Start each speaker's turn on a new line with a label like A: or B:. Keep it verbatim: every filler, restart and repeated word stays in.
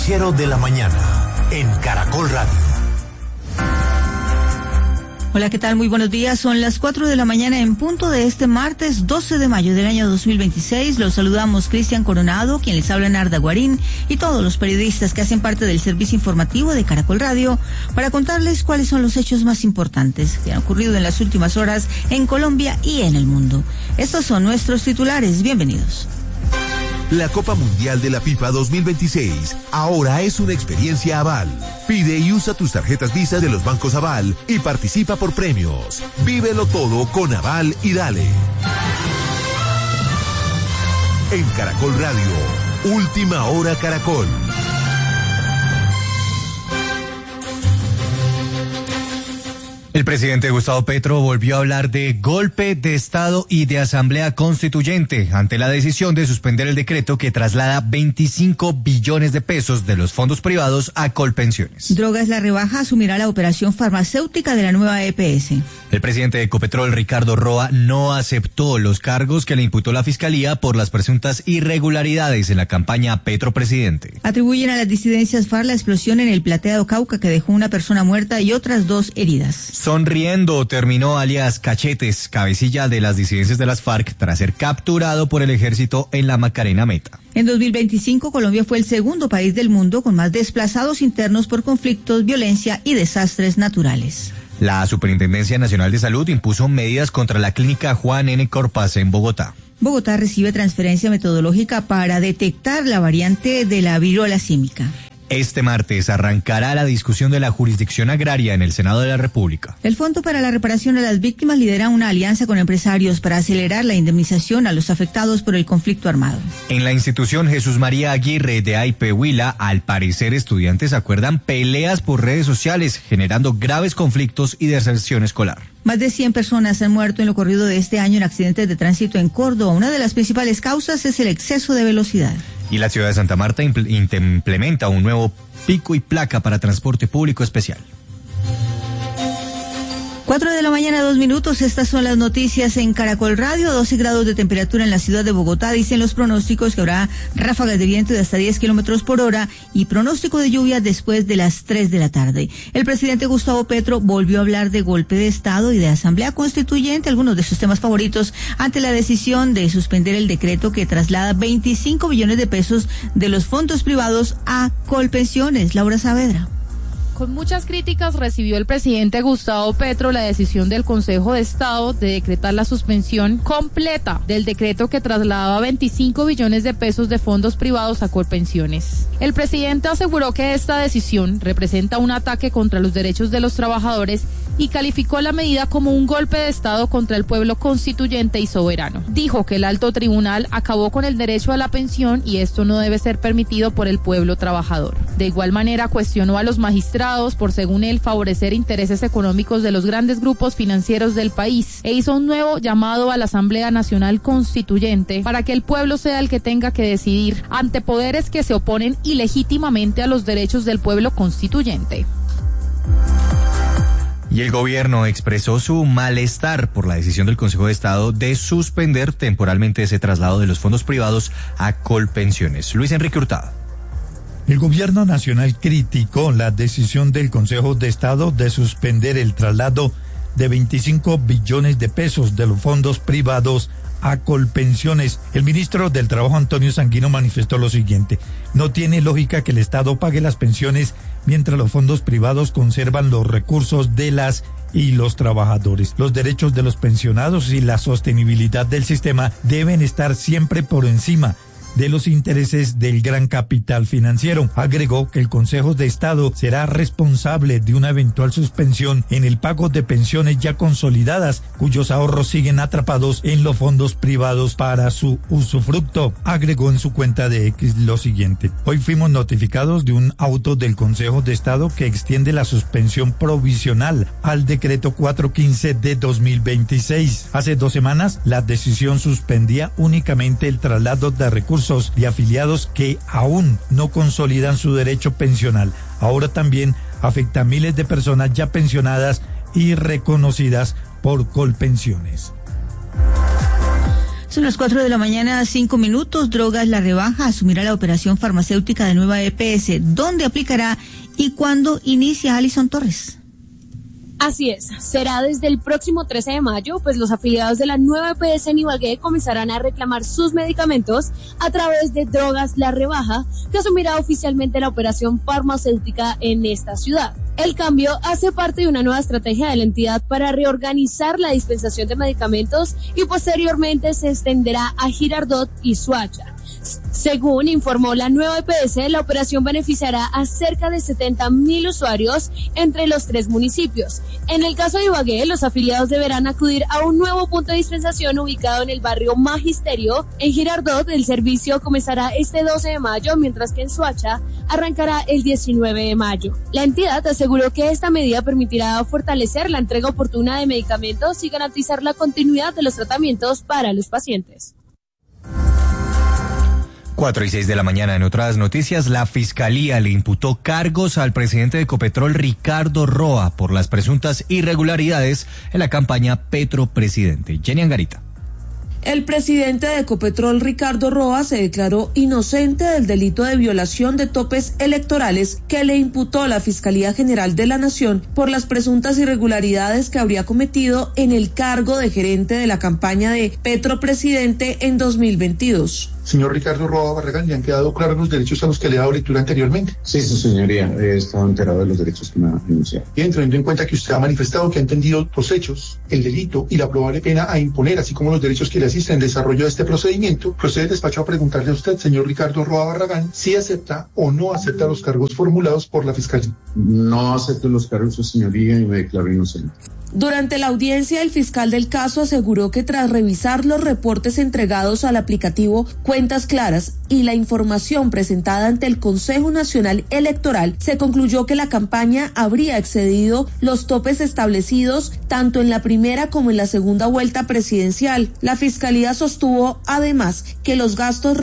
A: noticiero de la mañana en Caracol Radio.
B: Hola, ¿qué tal? Muy buenos días. Son las cuatro de la mañana en punto de este martes doce de mayo del año dos mil veintiséis. Los saludamos Cristian Coronado, quien les habla Narda Guarín, y todos los periodistas que hacen parte del servicio informativo de Caracol Radio para contarles cuáles son los hechos más importantes que han ocurrido en las últimas horas en Colombia y en el mundo. Estos son nuestros titulares. Bienvenidos.
C: La Copa Mundial de la FIFA dos mil veintiséis ahora es una experiencia Aval. Pide y usa tus tarjetas Visa de los bancos Aval y participa por premios. Vívelo todo con Aval y dale. En Caracol Radio, Última Hora Caracol.
D: El presidente Gustavo Petro volvió a hablar de golpe de Estado y de Asamblea Constituyente ante la decisión de suspender el decreto que traslada veinticinco billones de pesos de los fondos privados a Colpensiones.
B: Drogas La Rebaja asumirá la operación farmacéutica de la nueva E P S.
D: El presidente de Ecopetrol, Ricardo Roa, no aceptó los cargos que le imputó la Fiscalía por las presuntas irregularidades en la campaña Petro Presidente.
B: Atribuyen a las disidencias FARC la explosión en el Plateado Cauca que dejó una persona muerta y otras dos heridas.
D: Sonriendo terminó alias Cachetes, cabecilla de las disidencias de las FARC, tras ser capturado por el ejército en la Macarena Meta.
B: En dos mil veinticinco, Colombia fue el segundo país del mundo con más desplazados internos por conflictos, violencia y desastres naturales.
D: La Superintendencia Nacional de Salud impuso medidas contra la clínica Juan N. Corpas en Bogotá.
B: Bogotá recibe transferencia metodológica para detectar la variante de la viruela símica.
D: Este martes arrancará la discusión de la jurisdicción agraria en el Senado de la República.
B: El Fondo para la Reparación a las Víctimas lidera una alianza con empresarios para acelerar la indemnización a los afectados por el conflicto armado.
D: En la institución Jesús María Aguirre de Aipe Huila, al parecer estudiantes acuerdan peleas por redes sociales, generando graves conflictos y deserción escolar.
B: Más de cien personas han muerto en lo corrido de este año en accidentes de tránsito en Córdoba. Una de las principales causas es el exceso de velocidad.
D: Y la ciudad de Santa Marta implementa un nuevo pico y placa para transporte público especial.
B: Cuatro de la mañana, dos minutos. Estas son las noticias en Caracol Radio. doce grados de temperatura en la ciudad de Bogotá. Dicen los pronósticos que habrá ráfagas de viento de hasta diez kilómetros por hora y pronóstico de lluvia después de las tres de la tarde. El presidente Gustavo Petro volvió a hablar de golpe de Estado y de Asamblea Constituyente, algunos de sus temas favoritos, ante la decisión de suspender el decreto que traslada veinticinco billones de pesos de los fondos privados a Colpensiones. Laura Saavedra.
E: Con muchas críticas recibió el presidente Gustavo Petro la decisión del Consejo de Estado de decretar la suspensión completa del decreto que trasladaba veinticinco billones de pesos de fondos privados a Colpensiones. El presidente aseguró que esta decisión representa un ataque contra los derechos de los trabajadores y calificó la medida como un golpe de Estado contra el pueblo constituyente y soberano. Dijo que el alto tribunal acabó con el derecho a la pensión y esto no debe ser permitido por el pueblo trabajador. De igual manera cuestionó a los magistrados por, según él, favorecer intereses económicos de los grandes grupos financieros del país e hizo un nuevo llamado a la Asamblea Nacional Constituyente para que el pueblo sea el que tenga que decidir ante poderes que se oponen ilegítimamente a los derechos del pueblo constituyente.
D: Y el gobierno expresó su malestar por la decisión del Consejo de Estado de suspender temporalmente ese traslado de los fondos privados a Colpensiones. Luis Enrique Hurtado.
F: El gobierno nacional criticó la decisión del Consejo de Estado de suspender el traslado de veinticinco billones de pesos de los fondos privados a Colpensiones. El ministro del Trabajo, Antonio Sanguino, manifestó lo siguiente: no tiene lógica que el Estado pague las pensiones mientras los fondos privados conservan los recursos de las y los trabajadores. Los derechos de los pensionados y la sostenibilidad del sistema deben estar siempre por encima de los intereses del gran capital financiero. Agregó que el Consejo de Estado será responsable de una eventual suspensión en el pago de pensiones ya consolidadas, cuyos ahorros siguen atrapados en los fondos privados para su usufructo. Agregó en su cuenta de X lo siguiente: hoy fuimos notificados de un auto del Consejo de Estado que extiende la suspensión provisional al decreto cuatrocientos quince de dos mil veintiséis. Hace dos semanas, la decisión suspendía únicamente el traslado de recursos de afiliados que aún no consolidan su derecho pensional. Ahora también afecta a miles de personas ya pensionadas y reconocidas por Colpensiones.
B: Son las cuatro de la mañana, cinco minutos. Drogas La Rebaja asumirá la operación farmacéutica de Nueva E P S. ¿Dónde aplicará y cuándo inicia? Alison Torres.
G: Así es, será desde el próximo trece de mayo, pues los afiliados de la nueva E P S en Ibagué comenzarán a reclamar sus medicamentos a través de Drogas La Rebaja, que asumirá oficialmente la operación farmacéutica en esta ciudad. El cambio hace parte de una nueva estrategia de la entidad para reorganizar la dispensación de medicamentos y posteriormente se extenderá a Girardot y Soacha. Según informó la nueva E P S, la operación beneficiará a cerca de setenta mil usuarios entre los tres municipios. En el caso de Ibagué, los afiliados deberán acudir a un nuevo punto de dispensación ubicado en el barrio Magisterio. En Girardot, el servicio comenzará este doce de mayo, mientras que en Soacha arrancará el diecinueve de mayo. La entidad aseguró que esta medida permitirá fortalecer la entrega oportuna de medicamentos y garantizar la continuidad de los tratamientos para los pacientes.
D: Cuatro y seis de la mañana. En otras noticias, la Fiscalía le imputó cargos al presidente de Ecopetrol, Ricardo Roa, por las presuntas irregularidades en la campaña Petro Presidente. Jenny Angarita.
H: El presidente de Ecopetrol, Ricardo Roa, se declaró inocente del delito de violación de topes electorales que le imputó la Fiscalía General de la Nación por las presuntas irregularidades que habría cometido en el cargo de gerente de la campaña de Petro Presidente en dos mil veintidós.
I: Señor Ricardo Roa Barragán, ¿le han quedado claros los derechos a los que le he dado lectura anteriormente?
J: Sí, su señoría, he estado enterado de los derechos que me ha enunciado.
I: Bien, teniendo en cuenta que usted ha manifestado que ha entendido los hechos, el delito y la probable pena a imponer, así como los derechos que le asisten en el desarrollo de este procedimiento, procede el despacho a preguntarle a usted, señor Ricardo Roa Barragán, si acepta o no acepta los cargos formulados por la Fiscalía.
J: No acepto los cargos, su señoría, y me declaro inocente.
H: Durante la audiencia, el fiscal del caso aseguró que tras revisar los reportes entregados al aplicativo Cuentas Claras y la información presentada ante el Consejo Nacional Electoral, se concluyó que la campaña habría excedido los topes establecidos tanto en la primera como en la segunda vuelta presidencial. La Fiscalía sostuvo, además, que los gastos